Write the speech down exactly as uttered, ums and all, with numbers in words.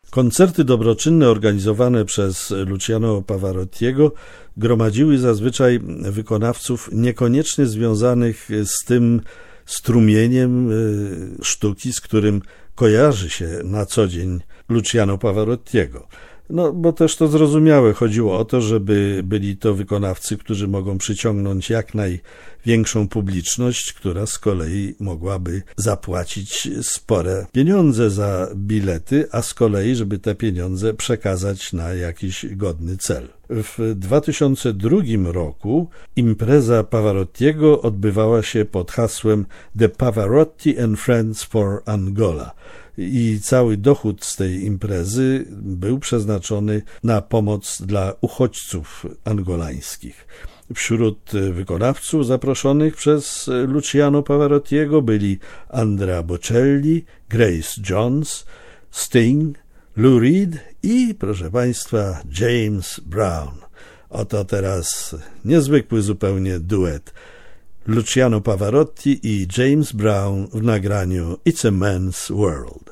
Koncerty dobroczynne organizowane przez Luciano Pavarottiego gromadziły zazwyczaj wykonawców niekoniecznie związanych z tym strumieniem sztuki, z którym kojarzy się na co dzień Luciano Pavarottiego. No, bo też to zrozumiałe. Chodziło o to, żeby byli to wykonawcy, którzy mogą przyciągnąć jak największą publiczność, która z kolei mogłaby zapłacić spore pieniądze za bilety, a z kolei, żeby te pieniądze przekazać na jakiś godny cel. W dwa tysiące drugim roku impreza Pavarottiego odbywała się pod hasłem The Pavarotti and Friends for Angola. I cały dochód z tej imprezy był przeznaczony na pomoc dla uchodźców angolańskich. Wśród wykonawców zaproszonych przez Luciano Pavarottiego byli Andrea Bocelli, Grace Jones, Sting, Lou Reed i, proszę Państwa, James Brown. Oto teraz niezwykły zupełnie duet Luciano Pavarotti i James Brown w nagraniu It's a Man's World.